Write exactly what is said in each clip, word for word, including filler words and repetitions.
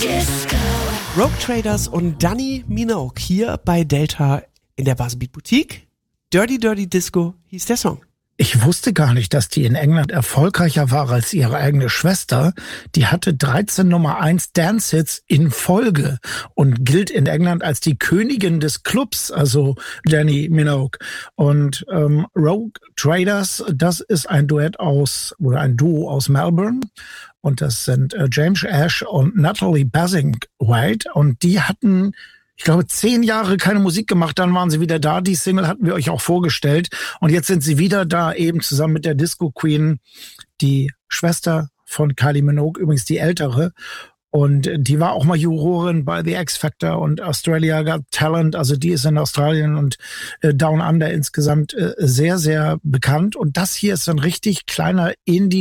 Rogue Traders und Dannii Minogue hier bei Delta in der Buzzbeat Boutique. Dirty Dirty Disco hieß der Song. Ich wusste gar nicht, dass die in England erfolgreicher war als ihre eigene Schwester. Die hatte dreizehn Nummer eins Dance-Hits in Folge und gilt in England als die Königin des Clubs, also Dannii Minogue. Und ähm, Rogue Traders, das ist ein Duett aus, oder ein Duo aus Melbourne. Und das sind äh, James Ash und Natalie Bassingthwaighte. Und die hatten, ich glaube, zehn Jahre keine Musik gemacht, dann waren sie wieder da. Die Single hatten wir euch auch vorgestellt. Und jetzt sind sie wieder da, eben zusammen mit der Disco Queen, die Schwester von Kylie Minogue, übrigens die ältere. Und die war auch mal Jurorin bei The X Factor und Australia Got Talent. Also die ist in Australien und äh, Down Under insgesamt äh, sehr, sehr bekannt. Und das hier ist so ein richtig kleiner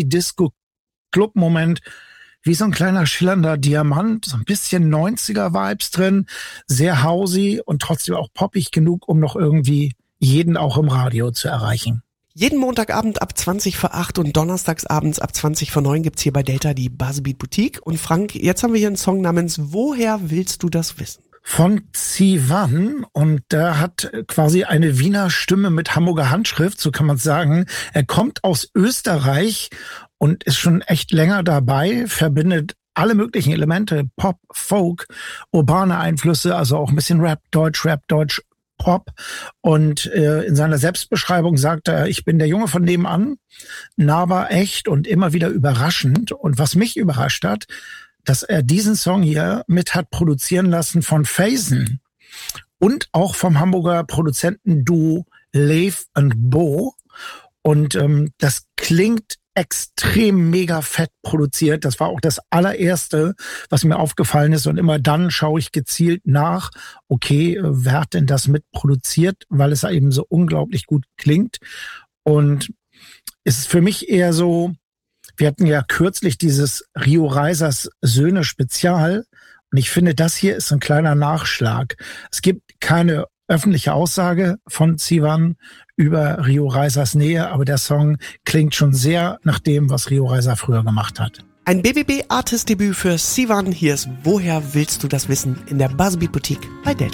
Indie-Disco-Club-Moment, wie so ein kleiner schillernder Diamant, so ein bisschen neunziger-Vibes drin, sehr housey und trotzdem auch poppig genug, um noch irgendwie jeden auch im Radio zu erreichen. Jeden Montagabend ab zwanzig vor acht und donnerstagsabends ab zwanzig vor neun gibt's hier bei Delta die Buzzbeat Boutique. Und Frank, jetzt haben wir hier einen Song namens Woher willst du das wissen? Von Sivan, und der hat quasi eine Wiener Stimme mit Hamburger Handschrift, so kann man sagen. Er kommt aus Österreich und ist schon echt länger dabei, verbindet alle möglichen Elemente, Pop, Folk, urbane Einflüsse, also auch ein bisschen Rap, Deutsch, Rap, Deutsch, Pop. Und äh, in seiner Selbstbeschreibung sagt er, ich bin der Junge von nebenan, nahbar, echt und immer wieder überraschend. Und was mich überrascht hat, dass er diesen Song hier mit hat produzieren lassen von Phasen und auch vom Hamburger Produzentenduo Leif und Bo. Und ähm, das klingt extrem mega fett produziert. Das war auch das allererste, was mir aufgefallen ist. Und immer dann schaue ich gezielt nach, okay, wer hat denn das mitproduziert, weil es eben so unglaublich gut klingt. Und es ist für mich eher so, wir hatten ja kürzlich dieses Rio Reisers Söhne Spezial. Und ich finde, das hier ist ein kleiner Nachschlag. Es gibt keine öffentliche Aussage von Sivan über Rio Reisers Nähe, aber der Song klingt schon sehr nach dem, was Rio Reiser früher gemacht hat. Ein B B B-Artist-Debüt für Sivan. Hier ist Woher willst du das wissen in der Buzzbeat Boutique bei Delta.